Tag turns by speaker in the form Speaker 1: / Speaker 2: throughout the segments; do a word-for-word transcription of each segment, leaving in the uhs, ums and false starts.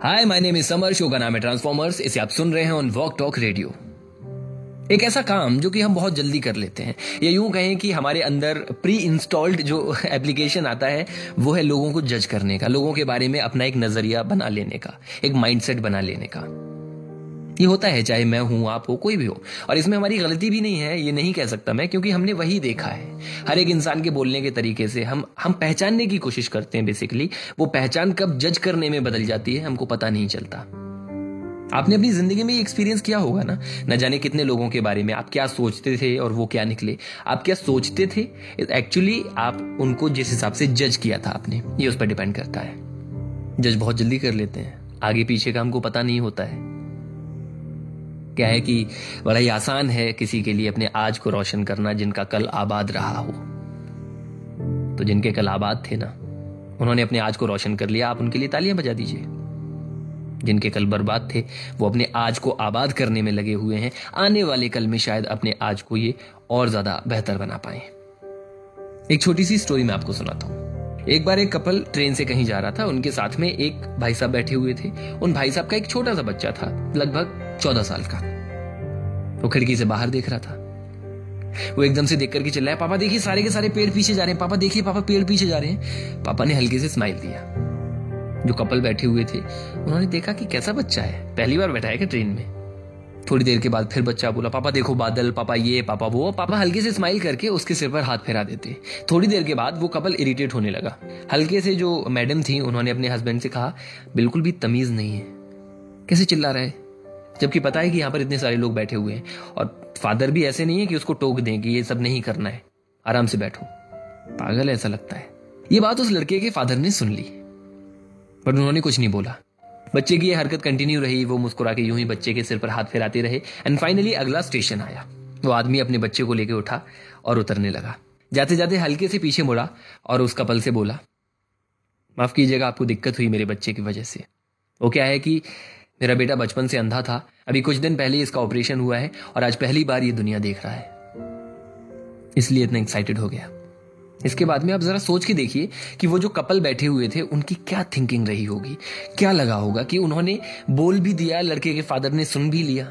Speaker 1: Hi, my name is summer. Show का नाम है ट्रांसफॉर्मर्स। इसे आप सुन रहे हैं ऑन वॉक टॉक रेडियो। एक ऐसा काम जो कि हम बहुत जल्दी कर लेते हैं, या यूं कहें कि हमारे अंदर प्री इंस्टॉल्ड जो एप्लीकेशन आता है वो है लोगों को जज करने का, लोगों के बारे में अपना एक नजरिया बना लेने का, एक माइंडसेट बना लेने का। ये होता है, चाहे मैं हूं, आप हो, कोई भी हो। और इसमें हमारी गलती भी नहीं है, ये नहीं कह सकता मैं, क्योंकि हमने वही देखा है। हर एक इंसान के बोलने के तरीके से हम हम पहचानने की कोशिश करते हैं। बेसिकली वो पहचान कब जज करने में बदल जाती है हमको पता नहीं चलता। आपने अपनी जिंदगी में ये एक्सपीरियंस किया होगा ना, न जाने कितने लोगों के बारे में आप क्या सोचते थे और वो क्या निकले। आप क्या सोचते थे, एक्चुअली आप उनको जिस हिसाब से जज किया था आपने, ये उस पर डिपेंड करता है। जज बहुत जल्दी कर लेते हैं, आगे पीछे का हमको पता नहीं होता है। क्या है कि बड़ा ही आसान है किसी के लिए अपने आज को रोशन करना जिनका कल आबाद रहा हो। तो जिनके कल आबाद थे ना, उन्होंने अपने आज को रोशन कर लिया, आप उनके लिए तालियां बजा दीजिए। जिनके कल बर्बाद थे वो अपने आज को आबाद करने में लगे हुए हैं, आने वाले कल में शायद अपने आज को ये और ज्यादा बेहतर बना पाए। एक छोटी सी स्टोरी मैं आपको सुनाता हूं। एक बार एक कपल ट्रेन से कहीं जा रहा था, उनके साथ में एक भाई साहब बैठे हुए थे। उन भाई साहब का एक छोटा सा बच्चा था, लगभग चौदह साल का। वो खिड़की से बाहर देख रहा था। वो एकदम से देख करके चिल्लाया, पापा देखिए सारे के सारे पेड़ पीछे जा रहे हैं, पापा देखिए, पापा पेड़ पीछे जा रहे हैं। पापा ने हल्के से स्माइल दिया। जो कपल बैठे हुए थे उन्होंने देखा कि कैसा बच्चा है, पहली बार बैठा है क्या ट्रेन में। थोड़ी देर के बाद फिर बच्चा बोला, पापा देखो बादल, पापा ये, पापा वो। पापा हल्के से स्माइल करके उसके सिर पर हाथ फेरा देते। थोड़ी देर के बाद वो कपल इरिटेट होने लगा। हल्के से जो मैडम थी उन्होंने अपने हस्बैंड से कहा, बिल्कुल भी तमीज नहीं है, कैसे चिल्ला रहा है, जबकि पता है कि यहाँ पर इतने सारे लोग बैठे हुए हैं। और फादर भी ऐसे नहीं है कि उसको टोक दें कि ये सब नहीं करना है, आराम से बैठो। पागल ऐसा लगता है। ये बात उस लड़के के फादर ने सुन ली, पर उन्होंने कुछ नहीं बोला। बच्चे की ये हरकत कंटिन्यू रही। वो मुस्कुरा के यूं ही बच्चे के सिर पर हाथ फेराते रहे। एंड फाइनली अगला स्टेशन आया। वो आदमी अपने बच्चे को लेकर उठा और उतरने लगा। जाते जाते हल्के से पीछे मुड़ा और उस कपल से बोला, माफ कीजिएगा, आपको दिक्कत हुई मेरे बच्चे की वजह से। वो क्या है कि मेरा बेटा बचपन से अंधा था, अभी कुछ दिन पहले इसका ऑपरेशन हुआ है और आज पहली बार ये दुनिया देख रहा है, इसलिए इतना एक्साइटेड हो गया। इसके बाद में आप जरा सोच के देखिए कि वो जो कपल बैठे हुए थे उनकी क्या थिंकिंग रही होगी, क्या लगा होगा कि उन्होंने बोल भी दिया, लड़के के फादर ने सुन भी लिया।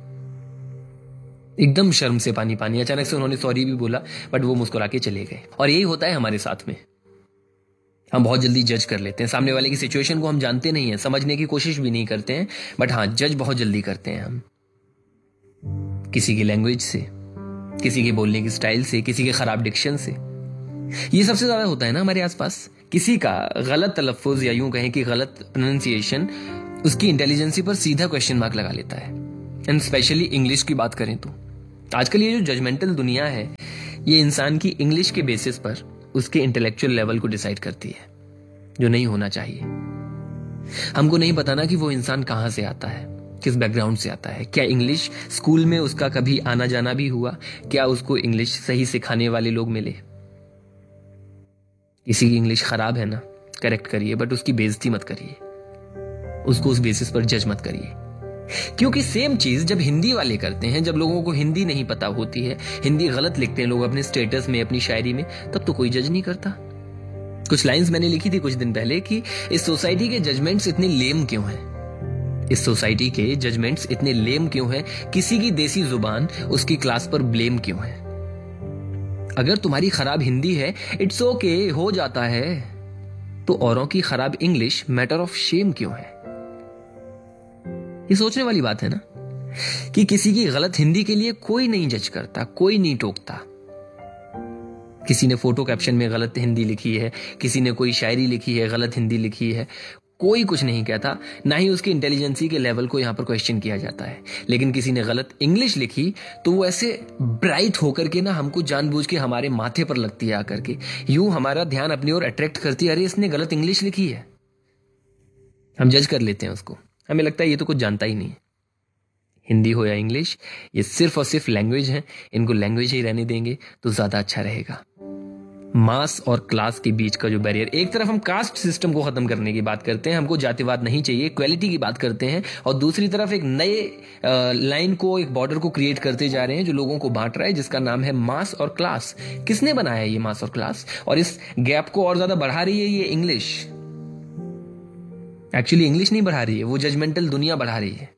Speaker 1: एकदम शर्म से पानी पानी। अचानक से उन्होंने सॉरी भी बोला, बट वो मुस्कुरा के चले गए। और यही होता है हमारे साथ में। हम बहुत जल्दी जज कर लेते हैं सामने वाले की सिचुएशन को। हम जानते नहीं है, समझने की कोशिश भी नहीं करते हैं, बट हाँ, जज बहुत जल्दी करते हैं हम। किसी की लैंग्वेज से, किसी के बोलने की स्टाइल से, किसी के खराब डिक्शन से। ये सबसे ज्यादा होता है ना हमारे आसपास। किसी का गलत तलफ्फुज या यूं कहें कि गलत प्रोनाउंसिएशन उसकी इंटेलिजेंसी पर सीधा क्वेश्चन मार्क लगा लेता है। एंड स्पेशली इंग्लिश की बात करें तो आजकल ये जो जजमेंटल दुनिया है, ये इंसान की इंग्लिश के बेसिस पर उसके इंटेलेक्चुअल लेवल को डिसाइड करती है, जो नहीं होना चाहिए। हमको नहीं पता ना कि वो इंसान कहां से आता है, किस बैकग्राउंड से आता है। क्या इंग्लिश स्कूल में उसका कभी आना जाना भी हुआ? क्या उसको इंग्लिश सही सिखाने वाले लोग मिले? किसी की इंग्लिश खराब है ना, करेक्ट करिए, बट उसकी बेइज्जती मत करिए, उसको उस बेसिस पर जज मत करिए। क्योंकि सेम चीज जब हिंदी वाले करते हैं, जब लोगों को हिंदी नहीं पता होती है, हिंदी गलत लिखते हैं लोग अपने स्टेटस में, अपनी शायरी में, तब तो कोई जज नहीं करता। कुछ लाइंस मैंने लिखी थी कुछ दिन पहले कि इस सोसाइटी के जजमेंट्स इतने लेम क्यों हैं, इस सोसाइटी के जजमेंट्स इतने लेम क्यों हैं, किसी की देसी जुबान उसकी क्लास पर ब्लेम क्यों है। अगर तुम्हारी खराब हिंदी है, इट्स ओके, हो जाता है, तो औरों की खराब इंग्लिश मैटर ऑफ शेम क्यों है? ये सोचने वाली बात है ना, कि किसी की गलत हिंदी के लिए कोई नहीं जज करता, कोई नहीं टोकता। किसी ने फोटो कैप्शन में गलत हिंदी लिखी है, किसी ने कोई शायरी लिखी है, गलत हिंदी लिखी है, कोई कुछ नहीं कहता, ना ही उसकी इंटेलिजेंसी के लेवल को यहां पर क्वेश्चन किया जाता है। लेकिन किसी ने गलत इंग्लिश लिखी तो वो ऐसे ब्राइट होकर के ना हमको जानबूझ के हमारे माथे पर लगती है आकर के, यूं हमारा ध्यान अपनी ओर अट्रैक्ट करती है, अरे इसने गलत इंग्लिश लिखी है। हम जज कर लेते हैं उसको, हमें लगता है ये तो कुछ जानता ही नहीं है। हिंदी हो या इंग्लिश, ये सिर्फ और सिर्फ लैंग्वेज है, इनको लैंग्वेज ही रहने देंगे तो ज्यादा अच्छा रहेगा। मास और क्लास के बीच का जो बैरियर, एक तरफ हम कास्ट सिस्टम को खत्म करने की बात करते हैं, हमको जातिवाद नहीं चाहिए, इक्वालिटी की बात करते हैं, और दूसरी तरफ एक नए लाइन को, एक बॉर्डर को क्रिएट करते जा रहे हैं जो लोगों को बांट रहा है, जिसका नाम है मास और क्लास। किसने बनाया ये मास और क्लास? और इस गैप को और ज्यादा बढ़ा रही है ये इंग्लिश। एक्चुअली इंग्लिश नहीं बढ़ा रही है, वो जजमेंटल दुनिया बढ़ा रही है।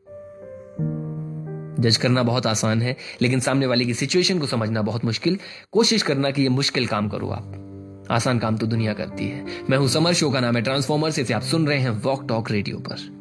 Speaker 1: जज करना बहुत आसान है, लेकिन सामने वाले की सिचुएशन को समझना बहुत मुश्किल। कोशिश करना कि ये मुश्किल काम करो आप, आसान काम तो दुनिया करती है। मैं हूं समर, शो का नाम है ट्रांसफॉर्मर्स, इसे आप सुन रहे हैं वॉक टॉक रेडियो पर।